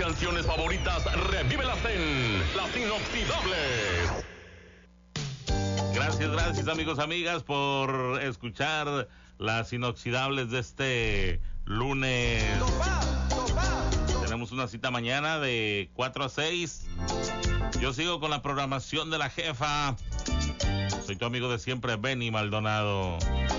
canciones favoritas, revívelas en Las Inoxidables. Gracias amigos, amigas, por escuchar Las Inoxidables de este lunes. Tenemos una cita mañana de 4 a 6. Yo sigo con la programación de la jefa. Soy tu amigo de siempre, Benny Maldonado.